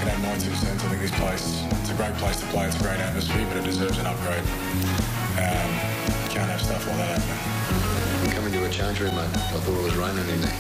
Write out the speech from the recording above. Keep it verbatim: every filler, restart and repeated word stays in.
can add my two cents. I think this place, it's a great place to play. It's a great atmosphere, but it deserves an upgrade. Um, can't have stuff like that happening. Come into a change room, mate. I thought it was raining in there.